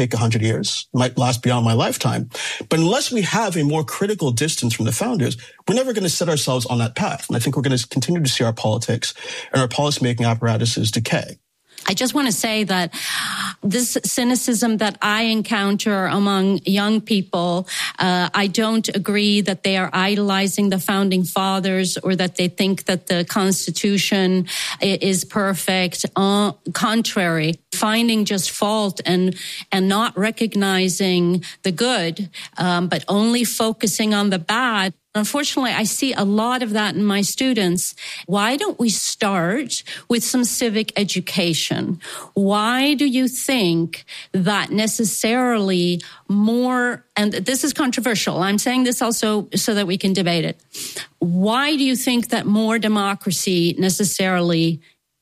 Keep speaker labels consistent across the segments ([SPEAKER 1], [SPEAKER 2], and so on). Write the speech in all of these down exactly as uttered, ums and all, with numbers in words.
[SPEAKER 1] take one hundred years, might last beyond my lifetime. But unless we have a more critical distance from the founders, we're never going to set ourselves on that path. And I think we're going to continue to see our politics and our policymaking apparatuses decay.
[SPEAKER 2] I just want to say that this cynicism that I encounter among young people, uh, I don't agree that they are idolizing the founding fathers or that they think that the Constitution is perfect. Uh, contrary, finding just fault and and not recognizing the good, um, but only focusing on the bad. Unfortunately, I see a lot of that in my students. Why don't we start with some civic education? Why do you think that necessarily more, and this is controversial, I'm saying this also so that we can debate it. Why do you think that more democracy necessarily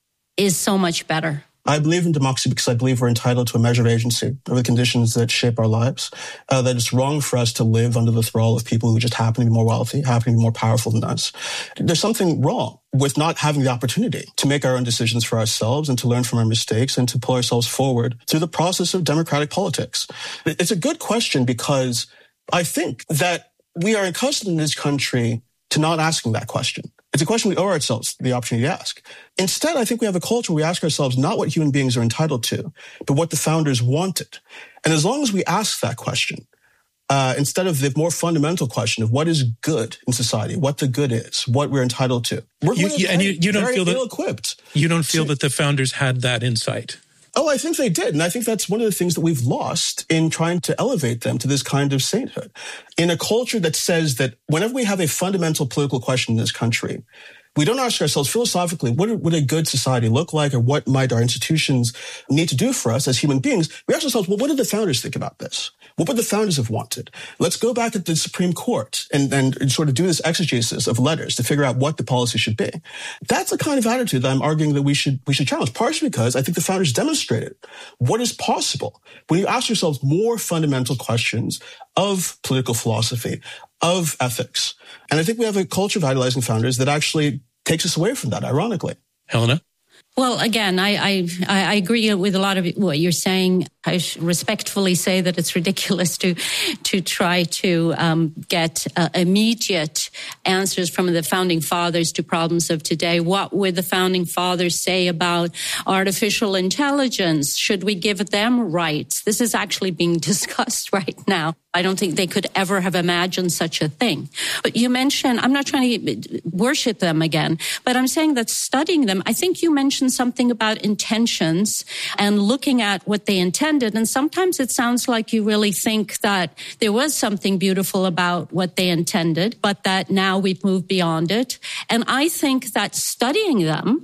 [SPEAKER 2] is so much better?
[SPEAKER 1] I believe in democracy because I believe we're entitled to a measure of agency over the conditions that shape our lives, uh, that it's wrong for us to live under the thrall of people who just happen to be more wealthy, happen to be more powerful than us. There's something wrong with not having the opportunity to make our own decisions for ourselves and to learn from our mistakes and to pull ourselves forward through the process of democratic politics. It's a good question because I think that we are accustomed in this country to not asking that question. It's a question we owe ourselves the opportunity to ask. Instead, I think we have a culture where we ask ourselves not what human beings are entitled to, but what the founders wanted. And as long as we ask that question, uh, instead of the more fundamental question of what is good in society, what the good is, what we're entitled to, we're
[SPEAKER 3] you, you, and you, you don't
[SPEAKER 1] very
[SPEAKER 3] feel that
[SPEAKER 1] ill-equipped.
[SPEAKER 3] You don't feel that the founders had that insight.
[SPEAKER 1] Oh, I think they did. And I think that's one of the things that we've lost in trying to elevate them to this kind of sainthood. In a culture that says that whenever we have a fundamental political question in this country, we don't ask ourselves philosophically, what would a good society look like or what might our institutions need to do for us as human beings? We ask ourselves, well, what did the founders think about this? What would the founders have wanted? Let's go back at the Supreme Court and, and sort of do this exegesis of letters to figure out what the policy should be. That's the kind of attitude that I'm arguing that we should we should challenge, partially because I think the founders demonstrated what is possible when you ask yourselves more fundamental questions of political philosophy, of ethics. And I think we have a culture of idolizing founders that actually takes us away from that, ironically.
[SPEAKER 3] Helena?
[SPEAKER 2] Well, again, I, I I agree with a lot of what you're saying. I respectfully say that it's ridiculous to to try to um, get uh, immediate answers from the founding fathers to problems of today. What would the founding fathers say about artificial intelligence? Should we give them rights? This is actually being discussed right now. I don't think they could ever have imagined such a thing. But you mentioned, I'm not trying to worship them again, but I'm saying that studying them, I think you mentioned something about intentions and looking at what they intended. And sometimes it sounds like you really think that there was something beautiful about what they intended, but that now we've moved beyond it. And I think that studying them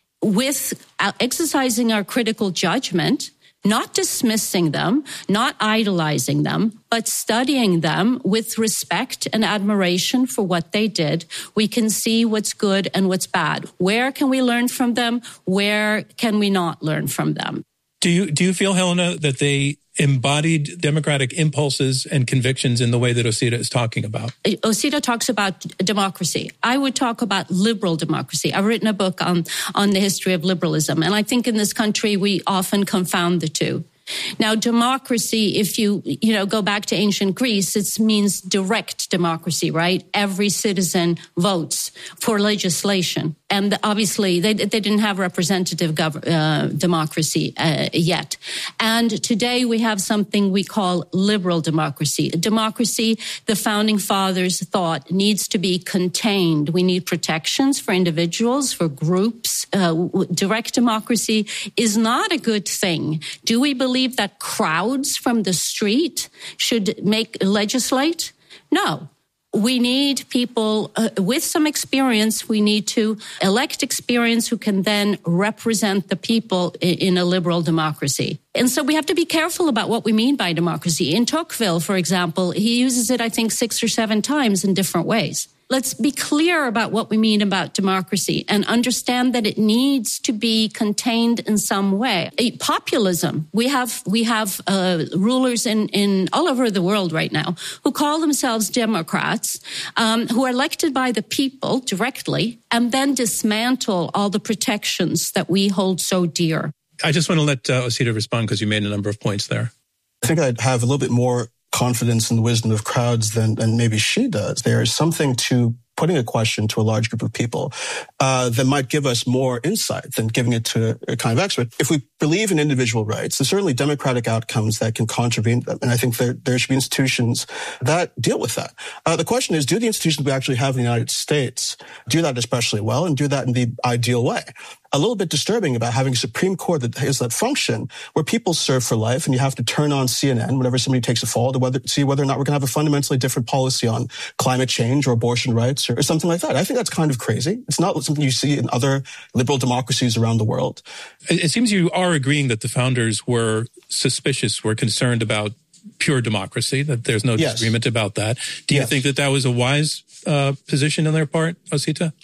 [SPEAKER 2] with exercising our critical judgment, not dismissing them, not idolizing them, but studying them with respect and admiration for what they did, we can see what's good and what's bad. Where can we learn from them? Where can we not learn from them?
[SPEAKER 3] Do you do you feel, Helena, that they embodied democratic impulses and convictions in the way that Osita is talking about?
[SPEAKER 2] Osita talks about democracy. I would talk about liberal democracy. I've written a book on, on the history of liberalism, and I think in this country we often confound the two. Now, democracy, if you, you know, go back to ancient Greece, it means direct democracy, right? Every citizen votes for legislation. And obviously, they, they didn't have representative gov- uh, democracy uh, yet. And today we have something we call liberal democracy. Democracy, the founding fathers thought, needs to be contained. We need protections for individuals, for groups. Uh, direct democracy is not a good thing. Do we believe that crowds from the street should make legislate? No. We need people uh, with some experience. We need to elect experience who can then represent the people in, in a liberal democracy. And so we have to be careful about what we mean by democracy. In Tocqueville, for example, he uses it, I think, six or seven times in different ways. Let's be clear about what we mean about democracy and understand that it needs to be contained in some way. A populism, we have we have uh, rulers in, in all over the world right now who call themselves Democrats, um, who are elected by the people directly and then dismantle all the protections that we hold so dear.
[SPEAKER 3] I just want to let uh, Osita respond because you made a number of points there.
[SPEAKER 1] I think I'd have a little bit more confidence in the wisdom of crowds than, than maybe she does. There is something to putting a question to a large group of people uh, that might give us more insight than giving it to a, a kind of expert. If we believe in individual rights, there's certainly democratic outcomes that can contravene them. And I think there, there should be institutions that deal with that. Uh, the question is, do the institutions we actually have in the United States do that especially well and do that in the ideal way? A little bit disturbing about having a Supreme Court that has that function where people serve for life and you have to turn on C N N whenever somebody takes a fall to whether, see whether or not we're going to have a fundamentally different policy on climate change or abortion rights or, or something like that. I think that's kind of crazy. It's not something you see in other liberal democracies around the world.
[SPEAKER 3] It seems you are agreeing that the founders were suspicious, were concerned about pure democracy, that there's no
[SPEAKER 1] yes.
[SPEAKER 3] disagreement about that. Do you yes. think that that was a wise uh, position on their part, Osita?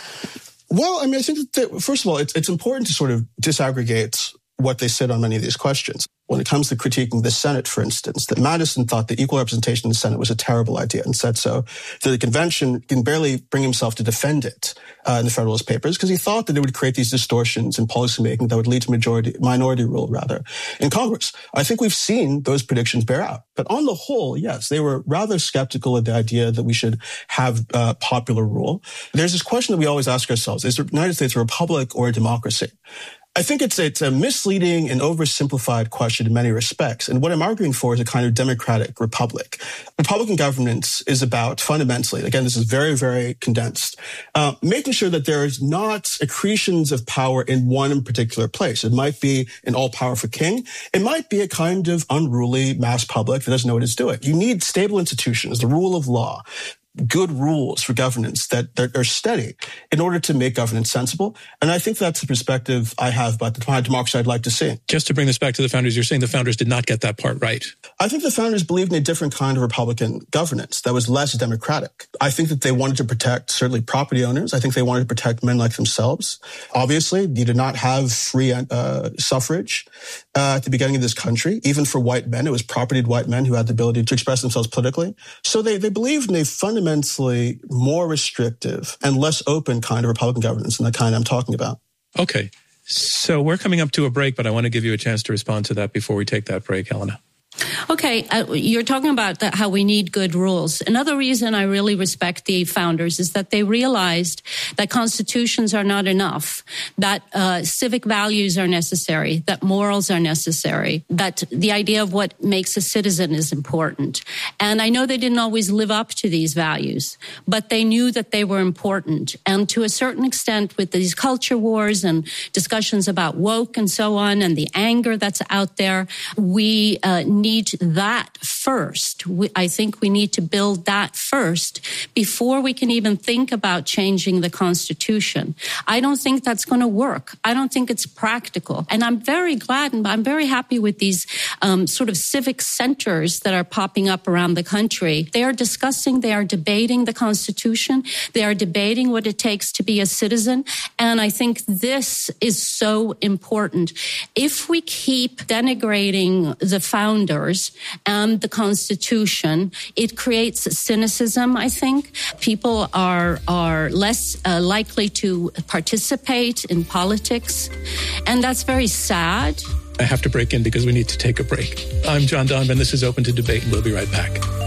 [SPEAKER 1] Well, I mean, I think that, first of all, it's, it's important to sort of disaggregate what they said on many of these questions. When it comes to critiquing the Senate, for instance, that Madison thought that equal representation in the Senate was a terrible idea and said so. The convention can barely bring himself to defend it uh, in the Federalist Papers because he thought that it would create these distortions in policymaking that would lead to majority, minority rule, rather, in Congress. I think we've seen those predictions bear out. But on the whole, yes, they were rather skeptical of the idea that we should have uh, popular rule. There's this question that we always ask ourselves, is the United States a republic or a democracy? I think it's, it's a misleading and oversimplified question in many respects. And what I'm arguing for is a kind of democratic republic. Republican governance is about fundamentally, again, this is very, very condensed, uh, making sure that there is not accretions of power in one particular place. It might be an all-powerful king. It might be a kind of unruly mass public that doesn't know what it's doing. You need stable institutions, the rule of law, good rules for governance that, that are steady in order to make governance sensible. And I think that's the perspective I have about the kind of democracy I'd like to see.
[SPEAKER 3] Just to bring this back to the founders, you're saying the founders did not get that part right.
[SPEAKER 1] I think the founders believed in a different kind of Republican governance that was less democratic. I think that they wanted to protect certainly property owners. I think they wanted to protect men like themselves. Obviously, you did not have free uh, suffrage uh, at the beginning of this country. Even for white men, it was propertied white men who had the ability to express themselves politically. So they, they believed in a fundamental fundamentally more restrictive and less open kind of Republican governance than the kind I'm talking about.
[SPEAKER 3] Okay. So we're coming up to a break, but I want to give you a chance to respond to that before we take that break, Helena.
[SPEAKER 2] Okay, uh, you're talking about that, how we need good rules. Another reason I really respect the founders is that they realized that constitutions are not enough, that uh, civic values are necessary, that morals are necessary, that the idea of what makes a citizen is important. And I know they didn't always live up to these values, but they knew that they were important. And to a certain extent, with these culture wars and discussions about woke and so on, and the anger that's out there, we uh, need that first. We, I think we need to build that first before we can even think about changing the Constitution. I don't think that's going to work. I don't think it's practical. And I'm very glad and I'm very happy with these um, sort of civic centers that are popping up around the country. They are discussing, they are debating the Constitution. They are debating what it takes to be a citizen. And I think this is so important. If we keep denigrating the founders and the Constitution, it creates cynicism, I think. People are are less uh, likely to participate in politics, and that's very sad.
[SPEAKER 3] I have to break in because we need to take a break. I'm John Donvan. This is Open to Debate, and we'll be right back.